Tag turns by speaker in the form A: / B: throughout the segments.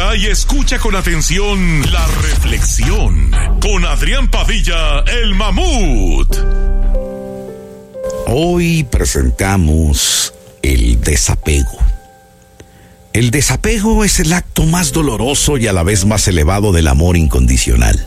A: Para y escucha con atención la reflexión con Adrián Padilla, el Mamut.
B: Hoy presentamos el desapego. El desapego es el acto más doloroso y a la vez más elevado del amor incondicional.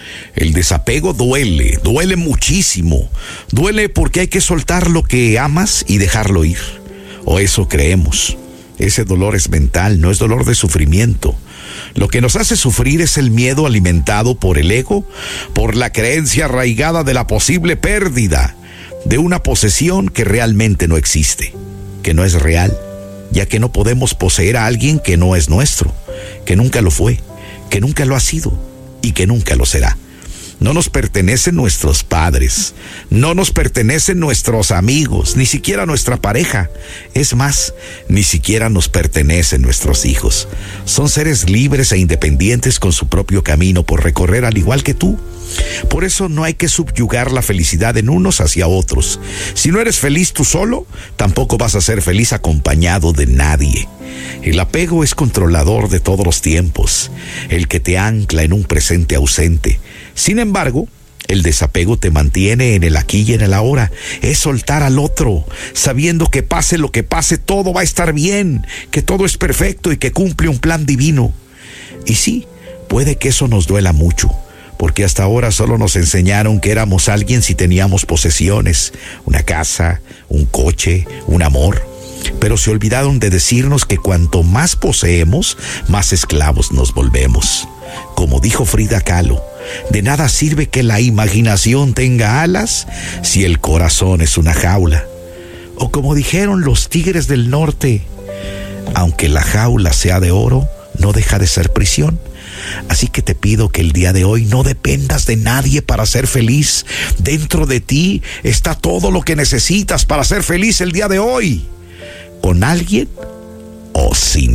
B: El desapego duele muchísimo. Duele porque hay que soltar lo que amas y dejarlo ir. O eso creemos. Ese dolor es mental, no es dolor de sufrimiento. Lo que nos hace sufrir es el miedo alimentado por el ego, por la creencia arraigada de la posible pérdida de una posesión que realmente no existe, que no es real, ya que no podemos poseer a alguien que no es nuestro, que nunca lo fue, que nunca lo ha sido y que nunca lo será. No nos pertenecen nuestros padres, no nos pertenecen nuestros amigos, ni siquiera nuestra pareja. Es más, ni siquiera nos pertenecen nuestros hijos. Son seres libres e independientes con su propio camino por recorrer al igual que tú. Por eso no hay que subyugar la felicidad en unos hacia otros. Si no eres feliz tú solo, tampoco vas a ser feliz acompañado de nadie. El apego es controlador de todos los tiempos, el que te ancla en un presente ausente. Sin embargo, el desapego te mantiene en el aquí y en el ahora. Es soltar al otro, sabiendo que pase lo que pase, todo va a estar bien, que todo es perfecto y que cumple un plan divino. Y sí, puede que eso nos duela mucho, porque hasta ahora solo nos enseñaron que éramos alguien si teníamos posesiones, una casa, un coche, un amor. Pero se olvidaron de decirnos que cuanto más poseemos, más esclavos nos volvemos. Como dijo Frida Kahlo, de nada sirve que la imaginación tenga alas si el corazón es una jaula. O como dijeron los Tigres del Norte, aunque la jaula sea de oro, no deja de ser prisión. Así que te pido que el día de hoy no dependas de nadie para ser feliz. Dentro de ti está todo lo que necesitas para ser feliz el día de hoy. Con alguien o sin